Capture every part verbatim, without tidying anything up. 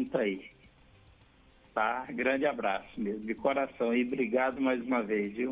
junto aí. Tá? Grande abraço mesmo, de coração. E obrigado mais uma vez, viu?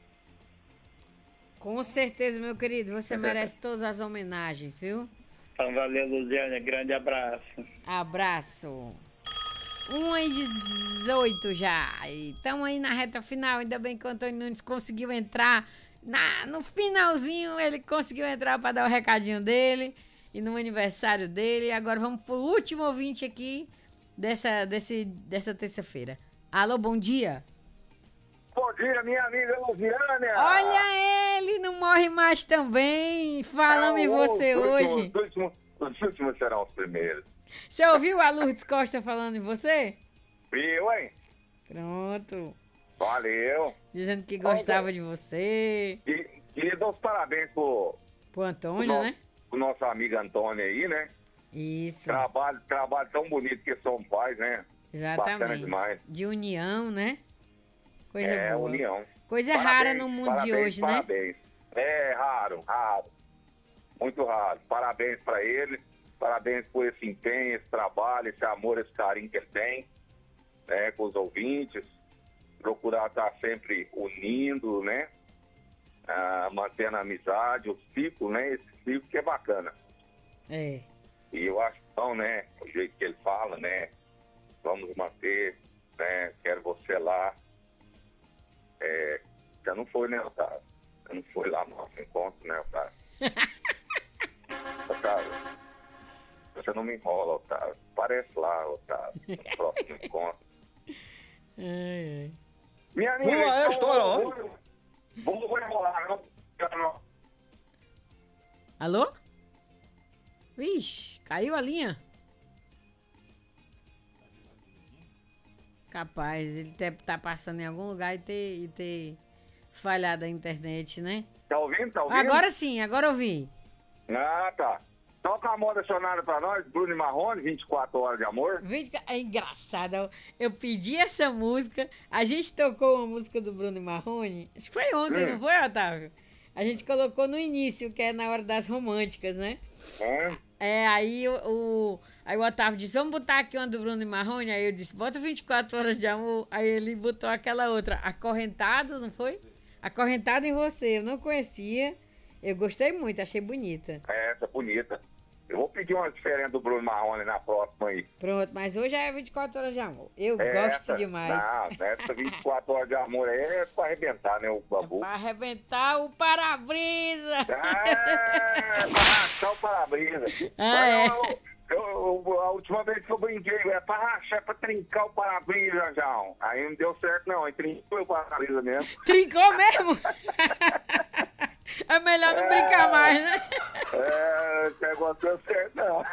Com certeza, meu querido. Você merece todas as homenagens, viu? Então, valeu, Luziane. Grande abraço. Abraço. um e dezoito já. Estamos aí na reta final. Ainda bem que o Antônio Nunes conseguiu entrar. Na, no finalzinho, ele conseguiu entrar para dar o recadinho dele. E no aniversário dele. Agora vamos pro último ouvinte aqui dessa, desse, dessa terça-feira. Alô, bom dia. Bom dia, minha amiga Luziane. Olha ele, não morre mais também. Falamos é, em você os hoje. Últimos, os, últimos, os últimos serão os primeiros. Você ouviu a Lourdes Costa falando em você? Viu, hein? Pronto. Valeu. Dizendo que gostava okay. de você. E, e dou os parabéns pro... Pro Antônio, pro né? O nosso amigo Antônio aí, né? Isso. Trabalho, trabalho tão bonito que são pais, né? Exatamente. Bacana demais. De união, né? Coisa é, boa. união. Coisa parabéns, rara no mundo parabéns, de hoje, parabéns. né? É, raro, raro. Muito raro. Parabéns pra ele. Parabéns por esse empenho, esse trabalho, esse amor, esse carinho que ele tem, né? Com os ouvintes. Procurar estar sempre unindo, né? Ah, mantendo a amizade, o ciclo, né? Esse ciclo que é bacana. É. E eu acho bom, né? O jeito que ele fala, né? Vamos manter, né? Quero você lá. É, já não foi, né, Otávio? Já não foi lá no nosso encontro, né, Otávio? Otávio, você não me enrola, Otávio. Parece lá, Otávio, no próximo encontro. É, é. Minha amiga, Vamos lá, é a história, ó. Vou, vou enrolar, não. Alô? Vixe, caiu a linha. Capaz, ele deve estar passando em algum lugar e ter, e ter falhado a internet, né? Tá ouvindo? Tá ouvindo? Agora sim, agora eu vi. Ah, tá. Toca a moda sonora pra nós, Bruno e Marrone, vinte e quatro horas de amor. É engraçado, eu, eu pedi essa música, a gente tocou uma música do Bruno e Marrone, acho que foi ontem, hum. não foi, Otávio? A gente colocou no início, que é na hora das românticas, né? É. É, aí o, o, aí o Otávio disse, vamos botar aqui uma do Bruno e Marrone, aí eu disse, bota vinte e quatro horas de amor, aí ele botou aquela outra, Acorrentado, não foi? Acorrentado em Você, eu não conhecia, eu gostei muito, achei bonita. É, essa é bonita. Eu vou pedir uma diferente do Bruno Marrone na próxima aí. Pronto, mas hoje é vinte e quatro horas de amor. Eu essa, gosto demais. Não, essa vinte e quatro horas de amor aí é pra arrebentar, né, o babu. É pra arrebentar o para-brisa. É, pra rachar o para-brisa. Ah, é. eu, eu, eu, a última vez que eu brinquei, é pra rachar, é pra trincar o para-brisa, João. Aí não deu certo, não. Aí trincou o para-brisa mesmo. Trincou mesmo? É melhor não é, brincar mais, né? É, esse negócio deu certo, não.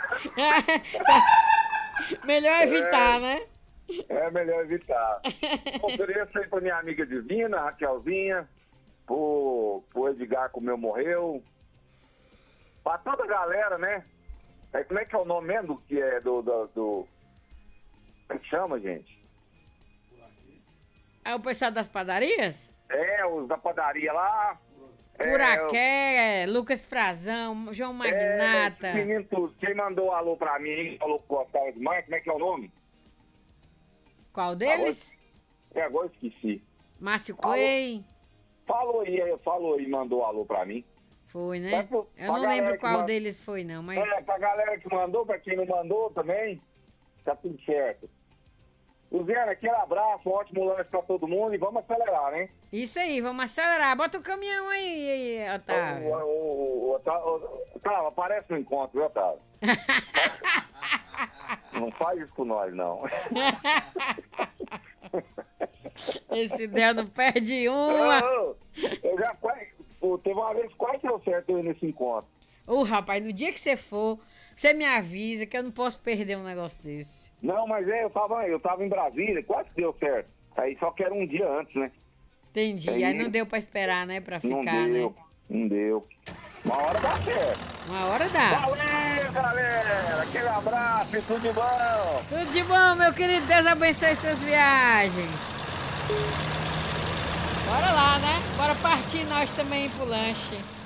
Melhor evitar, é, né? É melhor evitar. Ofereço aí pra minha amiga Divina, Raquelzinha, pro, pro Edgar que o meu morreu, pra toda a galera, né? É, como é que é o nome mesmo que é do... do, do... Como é que chama, gente? É o pessoal das padarias? É, os da padaria lá. Puraqué, é, Lucas Frazão, João Magnata. É, menino tudo. Quem mandou um alô pra mim, falou que gostava demais, como é que é o nome? Qual deles? É, agora eu esqueci. Márcio Clay. Falou aí, falou aí, mandou um alô pra mim. Foi, né? Pra, eu não lembro qual mand... deles foi, não, mas... É, pra galera que mandou, pra quem não mandou também, tá tudo certo. Luziane, aquele abraço, um ótimo lanche pra todo mundo e vamos acelerar, né? Isso aí, vamos acelerar. Bota o caminhão aí, aí Otávio. O, o, o, Otávio, Otávio, aparece no encontro, viu, Otávio? Não faz isso com nós, não. Esse Del não perde uma. Eu, eu já quase, teve uma vez quase que deu certo eu nesse encontro. Ô, rapaz, no dia que você for, você me avisa que eu não posso perder um negócio desse. Não, mas é, eu tava, eu tava em Brasília, quase que deu certo. Aí só que era um dia antes, né? Entendi, aí, aí não deu pra esperar, né, pra ficar, não deu, né? Não deu, Uma hora dá certo. Uma hora dá. Valeu, galera, aquele abraço e tudo de bom. Tudo de bom, meu querido, Deus abençoe suas viagens. Bora lá, né? Bora partir nós também pro lanche.